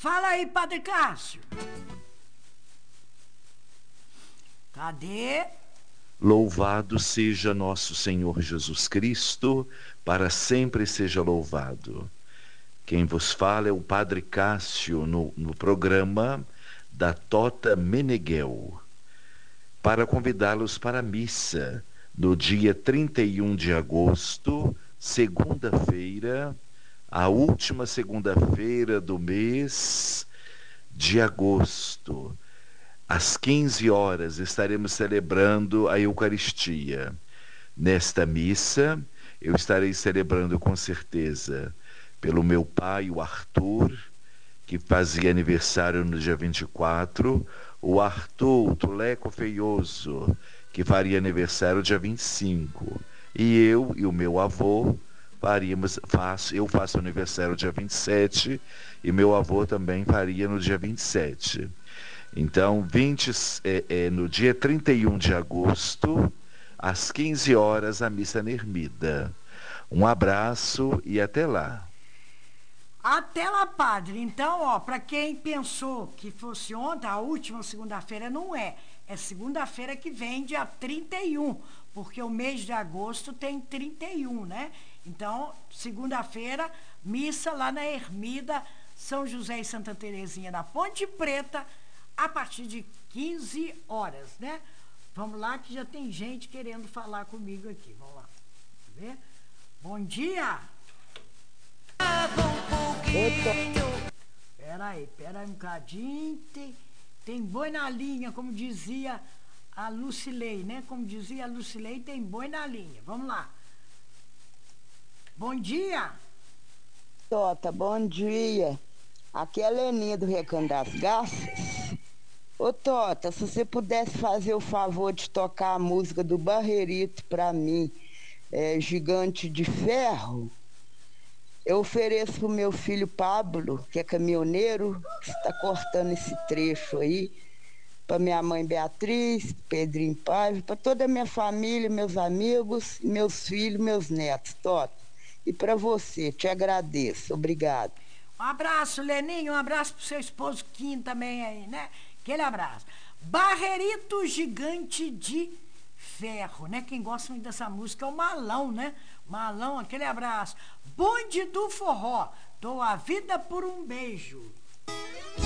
Fala aí, Padre Cássio. Cadê? Louvado seja nosso Senhor Jesus Cristo, para sempre seja louvado. Quem vos fala é o Padre Cássio no programa da Tota Meneghel, para convidá-los para a missa no dia 31 de agosto, segunda-feira, a última segunda-feira do mês de agosto. Às 15 horas estaremos celebrando a Eucaristia. Nesta missa, eu estarei celebrando com certeza pelo meu pai, o Arthur, que fazia aniversário no dia 24, o Arthur, o Tuleco Feioso, que faria aniversário dia 25, e eu e o meu avô eu faço aniversário dia 27, e meu avô também faria no dia 27. Então, no dia 31 de agosto, às 15 horas, a missa na Ermida. Um abraço e até lá. Até lá, padre. Então, ó, para quem pensou que fosse ontem, a última segunda-feira, não é. É segunda-feira que vem, dia 31, porque o mês de agosto tem 31, né? Então, segunda-feira, missa lá na Ermida, São José e Santa Terezinha, na Ponte Preta, a partir de 15 horas, né? Vamos lá, que já tem gente querendo falar comigo aqui. Vamos lá. Quer ver? Bom dia! Pera aí um bocadinho. Tem boi na linha, como dizia a Lucilei, né? Como dizia a Lucilei, tem boi na linha. Vamos lá. Bom dia! Tota, bom dia. Aqui é a Leninha do Recanto das Garças. Ô Tota, se você pudesse fazer o favor de tocar a música do Barrerito pra mim, Gigante de Ferro, eu ofereço pro meu filho Pablo, que é caminhoneiro, que está cortando esse trecho aí, para minha mãe Beatriz, Pedrinho Paiva, para toda a minha família, meus amigos, meus filhos, meus netos, Tota. E para você, te agradeço. Obrigado. Um abraço, Leninho, um abraço pro seu esposo Kim também aí, né? Aquele abraço. Barrerito Gigante de Ferro, né? Quem gosta muito dessa música é o Malão, né? Malão, aquele abraço. Bonde do Forró, dou a vida por um beijo.